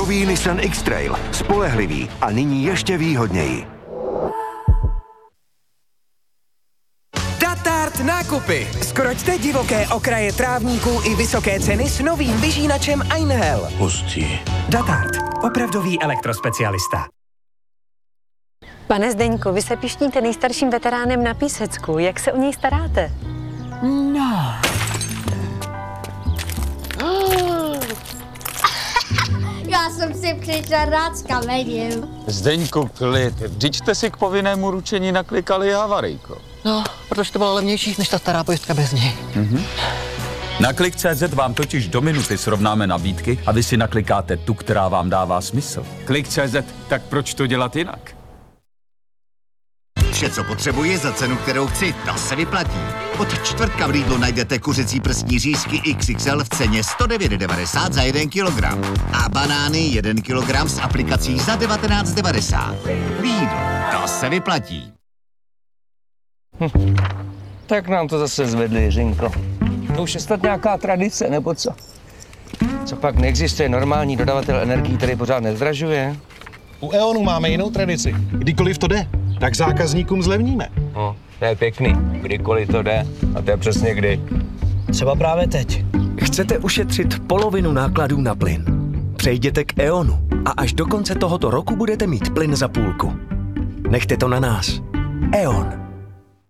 Nový Nissan X-Trail. Spolehlivý a nyní ještě výhodněji. Datart nákupy. Skroťte divoké okraje trávníků i vysoké ceny s novým vyžínačem Einhell. Hustý. Datart. Opravdový elektrospecialista. Pane Zdeňku, vy se pišníte nejstarším veteránem na Písecku. Jak se o něj staráte? No. Já jsem si přišel rád s kamením. Zdeňku, klid. Vždyť jste si k povinnému ručení naklikali havarijko. No, protože to bylo levnější než ta stará pojistka bez něj. Na Klik.cz vám totiž do minuty srovnáme nabídky a vy si naklikáte tu, která vám dává smysl. Klik.cz, tak proč to dělat jinak? Vše, co potřebuji za cenu, kterou chci, to se vyplatí. Od čtvrtka v Lidlu najdete kuřecí prsní řízky XXL v ceně 109,90 za 1 kilogram. A banány 1 kilogram s aplikací za 19,90. Lidl, to se vyplatí. Tak nám to zase zvedli, Jiřinko. To už je snad nějaká tradice, nebo co? Co pak neexistuje normální dodavatel energií, který pořád nezdražuje? U E.ONu máme jinou tradici. Kdykoliv to jde, tak zákazníkům zlevníme. No, to je pěkný. Kdykoliv to jde. A to je přesně kdy. Třeba právě teď. Chcete ušetřit polovinu nákladů na plyn? Přejděte k E.ONu a až do konce tohoto roku budete mít plyn za půlku. Nechte to na nás. E.ON.